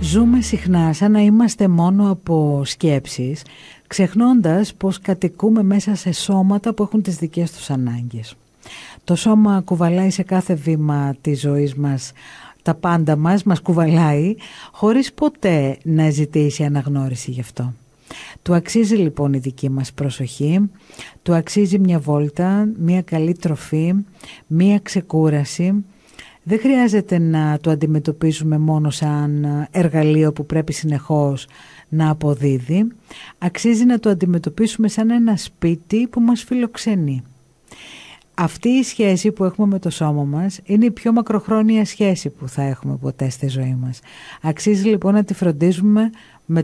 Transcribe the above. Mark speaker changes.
Speaker 1: Ζούμε συχνά σαν να είμαστε μόνο από σκέψεις, ξεχνώντας πως κατοικούμε μέσα σε σώματα που έχουν τις δικές τους ανάγκες. Το σώμα κουβαλάει σε κάθε βήμα της ζωής μας, τα πάντα μας κουβαλάει, χωρίς ποτέ να ζητήσει αναγνώριση γι' αυτό. Του αξίζει λοιπόν η δική μας προσοχή, του αξίζει μια βόλτα, μια καλή τροφή, μια ξεκούραση. Δεν χρειάζεται να το αντιμετωπίζουμε μόνο σαν εργαλείο που πρέπει συνεχώς να αποδίδει. Αξίζει να το αντιμετωπίσουμε σαν ένα σπίτι που μας φιλοξενεί. Αυτή η σχέση που έχουμε με το σώμα μας είναι η πιο μακροχρόνια σχέση που θα έχουμε ποτέ στη ζωή μας. Αξίζει λοιπόν να τη φροντίζουμε